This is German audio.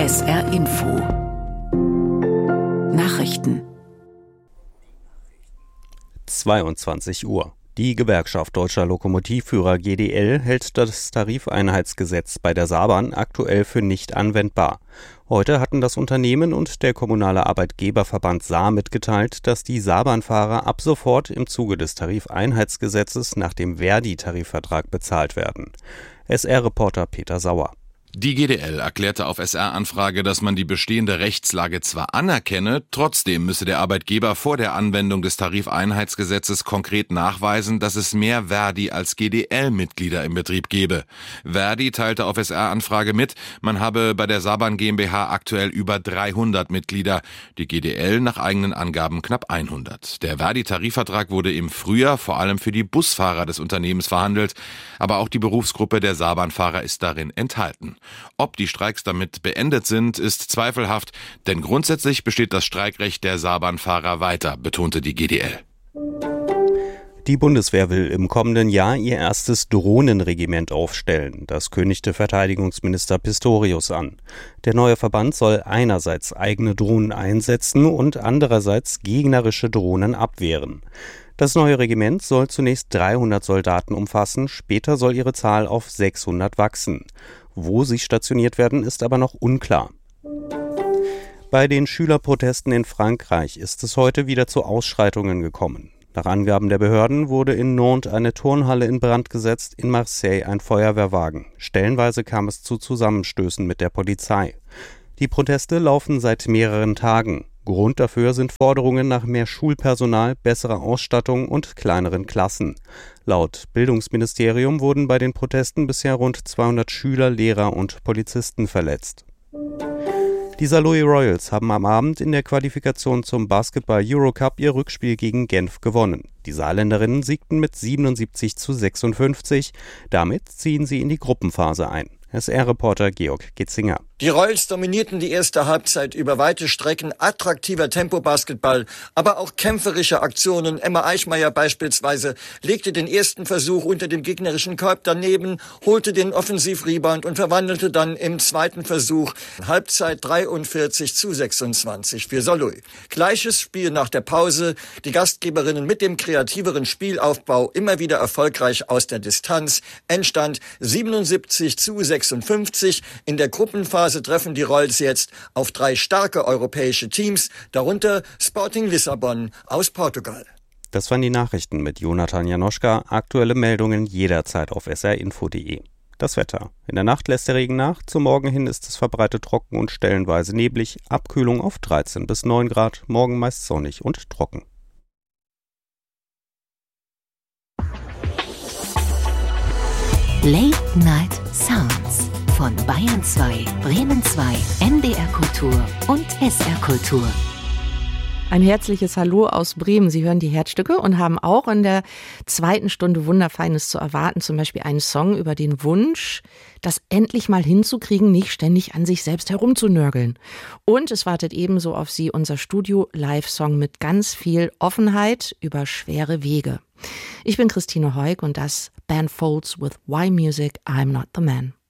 SR Info Nachrichten 22 Uhr. Die Gewerkschaft Deutscher Lokomotivführer GDL hält das Tarifeinheitsgesetz bei der Saarbahn aktuell für nicht anwendbar. Heute hatten das Unternehmen und der kommunale Arbeitgeberverband Saar mitgeteilt, dass die Saarbahnfahrer ab sofort im Zuge des Tarifeinheitsgesetzes nach dem Verdi-Tarifvertrag bezahlt werden. SR-Reporter Peter Sauer. Die GDL erklärte auf SR-Anfrage, dass man die bestehende Rechtslage zwar anerkenne, trotzdem müsse der Arbeitgeber vor der Anwendung des Tarifeinheitsgesetzes konkret nachweisen, dass es mehr Verdi als GDL-Mitglieder im Betrieb gebe. Verdi teilte auf SR-Anfrage mit, man habe bei der Saarbahn GmbH aktuell über 300 Mitglieder, die GDL nach eigenen Angaben knapp 100. Der Verdi-Tarifvertrag wurde im Frühjahr vor allem für die Busfahrer des Unternehmens verhandelt, aber auch die Berufsgruppe der Saarbahnfahrer ist darin enthalten. Ob die Streiks damit beendet sind, ist zweifelhaft, denn grundsätzlich besteht das Streikrecht der Saarbahnfahrer weiter, betonte die GDL. Die Bundeswehr will im kommenden Jahr ihr erstes Drohnenregiment aufstellen. Das kündigte Verteidigungsminister Pistorius an. Der neue Verband soll einerseits eigene Drohnen einsetzen und andererseits gegnerische Drohnen abwehren. Das neue Regiment soll zunächst 300 Soldaten umfassen, später soll ihre Zahl auf 600 wachsen. Wo sie stationiert werden, ist aber noch unklar. Bei den Schülerprotesten in Frankreich ist es heute wieder zu Ausschreitungen gekommen. Nach Angaben der Behörden wurde in Nantes eine Turnhalle in Brand gesetzt, in Marseille ein Feuerwehrwagen. Stellenweise kam es zu Zusammenstößen mit der Polizei. Die Proteste laufen seit mehreren Tagen. Grund dafür sind Forderungen nach mehr Schulpersonal, besserer Ausstattung und kleineren Klassen. Laut Bildungsministerium wurden bei den Protesten bisher rund 200 Schüler, Lehrer und Polizisten verletzt. Die Saarlouis Royals haben am Abend in der Qualifikation zum Basketball-Eurocup ihr Rückspiel gegen Genf gewonnen. Die Saarländerinnen siegten mit 77:56. Damit ziehen sie in die Gruppenphase ein. SR-Reporter Georg Gitzinger. Die Royals dominierten die erste Halbzeit über weite Strecken, attraktiver Tempo-Basketball, aber auch kämpferische Aktionen. Emma Eichmeier beispielsweise legte den ersten Versuch unter dem gegnerischen Korb daneben, holte den Offensiv-Rebound und verwandelte dann im zweiten Versuch Halbzeit 43:26 für Saarlouis. Gleiches Spiel nach der Pause, die Gastgeberinnen mit dem kreativeren Spielaufbau immer wieder erfolgreich aus der Distanz. Endstand 77:56 in der Gruppenphase treffen die Royals jetzt auf 3 starke europäische Teams, darunter Sporting Lissabon aus Portugal. Das waren die Nachrichten mit Jonathan Janoschka. Aktuelle Meldungen jederzeit auf srinfo.de. Das Wetter. In der Nacht lässt der Regen nach. Zum Morgen hin ist es verbreitet trocken und stellenweise neblig. Abkühlung auf 13 bis 9 Grad. Morgen meist sonnig und trocken. Late Night Sounds von Bayern 2, Bremen 2, NDR Kultur und SR Kultur. Ein herzliches Hallo aus Bremen. Sie hören die Herzstücke und haben auch in der zweiten Stunde Wunderfeines zu erwarten. Zum Beispiel einen Song über den Wunsch, das endlich mal hinzukriegen, nicht ständig an sich selbst herumzunörgeln. Und es wartet ebenso auf Sie unser Studio-Live-Song mit ganz viel Offenheit über schwere Wege. Ich bin Christine Heug und das Band Folds with Why Music, I'm Not the Man.